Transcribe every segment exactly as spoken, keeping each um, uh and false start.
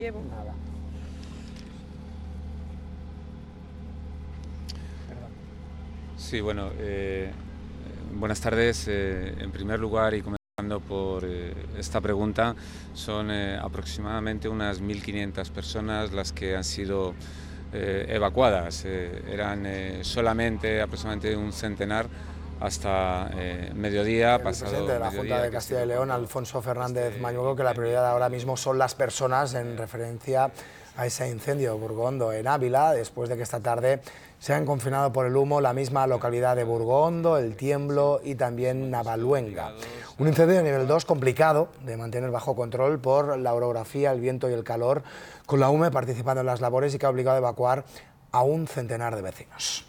Llevo. Nada. Sí, bueno, eh, buenas tardes. Eh, en primer lugar, y comenzando por eh, esta pregunta, son eh, aproximadamente unas mil quinientas personas las que han sido eh, evacuadas. Eh, eran eh, solamente aproximadamente un centenar hasta eh, mediodía, El pasado presidente de la mediodía, Junta de que ha Castilla y sido León, cuando Alfonso Fernández este Mañueco, que la prioridad ahora mismo son las personas en referencia a ese incendio de Burgondo en Ávila, después de que esta tarde se han confinado por el humo la misma localidad de Burgondo, El Tiemblo y también Navaluenga. Un incendio de nivel dos complicado de mantener bajo control por la orografía, el viento y el calor, con la U M E participando en las labores y que ha obligado a evacuar a un centenar de vecinos.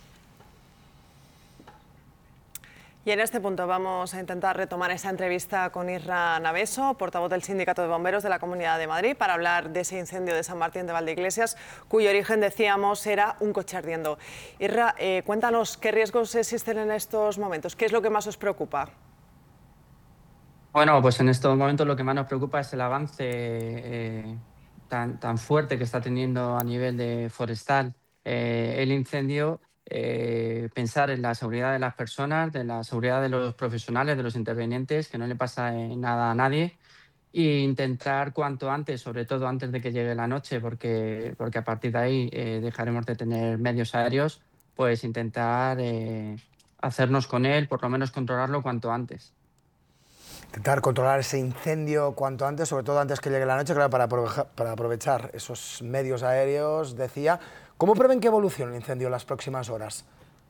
Y en este punto vamos a intentar retomar esa entrevista con Isra Naveso, portavoz del Sindicato de Bomberos de la Comunidad de Madrid, para hablar de ese incendio de San Martín de Valdeiglesias, cuyo origen, decíamos, era un coche ardiendo. Isra, eh, cuéntanos qué riesgos existen en estos momentos, qué es lo que más os preocupa. Bueno, pues en estos momentos lo que más nos preocupa es el avance eh, tan, tan fuerte que está teniendo a nivel de forestal eh, el incendio. Eh, pensar en la seguridad de las personas, de la seguridad de los profesionales, de los intervinientes, que no le pasa eh, nada a nadie, e intentar cuanto antes, sobre todo antes de que llegue la noche, porque, porque a partir de ahí eh, dejaremos de tener medios aéreos, pues intentar eh, hacernos con él, por lo menos controlarlo cuanto antes. Intentar controlar ese incendio cuanto antes, sobre todo antes que llegue la noche, claro, para aprovechar, para aprovechar esos medios aéreos, decía. ¿Cómo prevén que evolucione el incendio en las próximas horas?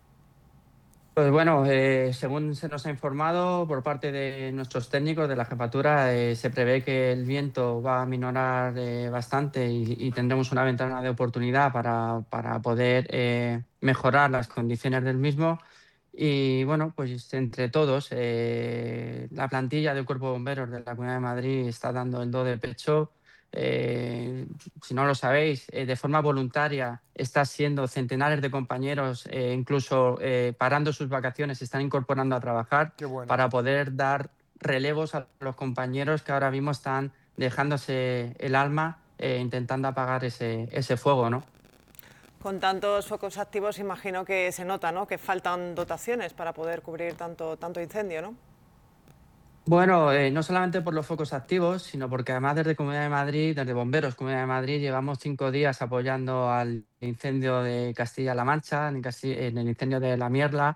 Pues bueno, eh, según se nos ha informado por parte de nuestros técnicos de la jefatura, eh, se prevé que el viento va a minorar eh, bastante y, y tendremos una ventana de oportunidad para, para poder eh, mejorar las condiciones del mismo. Y bueno, pues entre todos, eh, la plantilla del Cuerpo de Bomberos de la Comunidad de Madrid está dando el do de pecho. Eh, si no lo sabéis, eh, de forma voluntaria está siendo centenares de compañeros, eh, incluso eh, parando sus vacaciones, se están incorporando a trabajar Bueno. para poder dar relevos a los compañeros que ahora mismo están dejándose el alma eh, intentando apagar ese, ese fuego, ¿no? Con tantos focos activos imagino que se nota, ¿no?, que faltan dotaciones para poder cubrir tanto, tanto incendio, ¿no? Bueno, eh, no solamente por los focos activos, sino porque además desde Comunidad de Madrid, desde Bomberos Comunidad de Madrid, llevamos cinco días apoyando al incendio de Castilla-La Mancha, en, Castilla, en el incendio de La Mierla,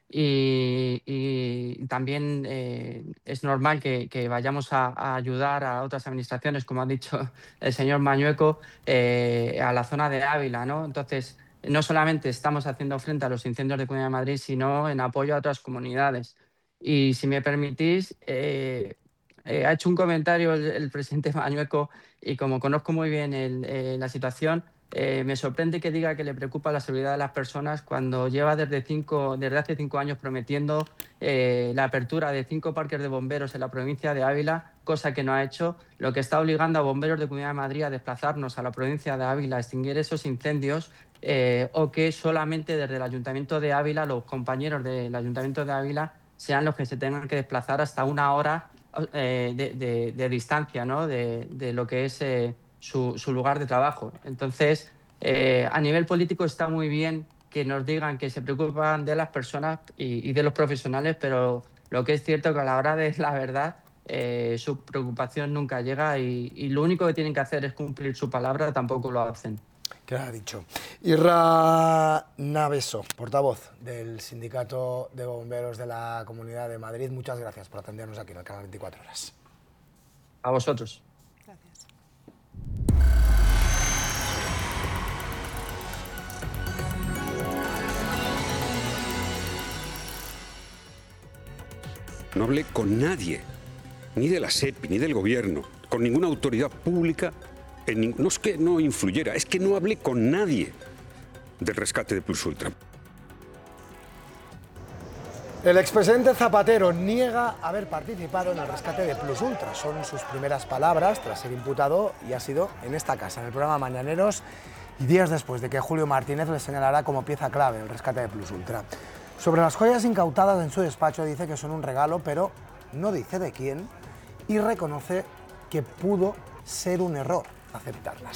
y, y también eh, es normal que, que vayamos a, a ayudar a otras administraciones, como ha dicho el señor Mañueco, eh, a la zona de Ávila, ¿no? Entonces, no solamente estamos haciendo frente a los incendios de Comunidad de Madrid, sino en apoyo a otras comunidades. Y si me permitís, eh, eh, ha hecho un comentario el, el presidente Mañueco y como conozco muy bien el, eh, la situación, eh, me sorprende que diga que le preocupa la seguridad de las personas cuando lleva desde, cinco, desde hace cinco años prometiendo eh, la apertura de cinco parques de bomberos en la provincia de Ávila, cosa que no ha hecho, lo que está obligando a bomberos de Comunidad de Madrid a desplazarnos a la provincia de Ávila a extinguir esos incendios, eh, o que solamente desde el Ayuntamiento de Ávila, los compañeros del Ayuntamiento de Ávila, sean los que se tengan que desplazar hasta una hora eh, de, de, de distancia, ¿no?, de, de lo que es eh, su, su lugar de trabajo. Entonces, eh, a nivel político está muy bien que nos digan que se preocupan de las personas y, y de los profesionales, pero lo que es cierto es que a la hora de la verdad eh, su preocupación nunca llega y, y lo único que tienen que hacer es cumplir su palabra, tampoco lo hacen. ¿Qué ha dicho? Isra Naveso, portavoz del Sindicato de Bomberos de la Comunidad de Madrid. Muchas gracias por atendernos aquí en el canal veinticuatro horas. A vosotros. Gracias. No hablé con nadie, ni de la SEPI, ni del gobierno, con ninguna autoridad pública. En, no es que no influyera, es que no hablé con nadie del rescate de Plus Ultra. El expresidente Zapatero niega haber participado en el rescate de Plus Ultra. Son sus primeras palabras tras ser imputado y ha sido en esta casa, en el programa Mañaneros, y días después de que Julio Martínez le señalara como pieza clave en el rescate de Plus Ultra. Sobre las joyas incautadas en su despacho dice que son un regalo, pero no dice de quién y reconoce que pudo ser un error aceptarlas.